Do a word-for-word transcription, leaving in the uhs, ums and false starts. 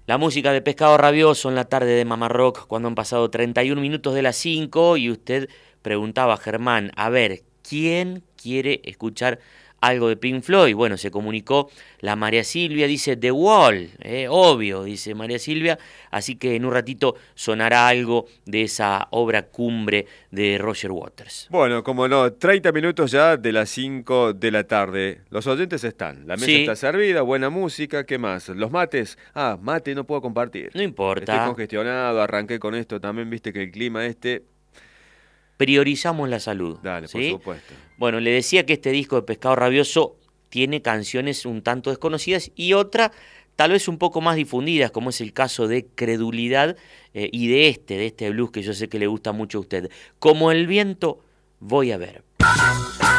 La música de Pescado Rabioso en la tarde de Mamá Rock, cuando han pasado treinta y un minutos de las cinco y usted preguntaba, Germán, a ver, ¿quién quiere escuchar algo de Pink Floyd? Bueno, se comunicó la María Silvia, dice The Wall, eh, obvio, dice María Silvia, así que en un ratito sonará algo de esa obra cumbre de Roger Waters. Bueno, como no, treinta minutos ya de las cinco de la tarde. Los oyentes están, la mesa Sí. está servida, buena música, ¿qué más? Los mates, ah, mate no puedo compartir. No importa. Estoy congestionado, arranqué con esto, también viste que el clima este... Priorizamos la salud. Dale, por ¿sí? supuesto. Bueno, le decía que este disco de Pescado Rabioso tiene canciones un tanto desconocidas y otra tal vez un poco más difundidas, como es el caso de Credulidad eh, y de este, de este blues que yo sé que le gusta mucho a usted. Como el viento, voy a ver.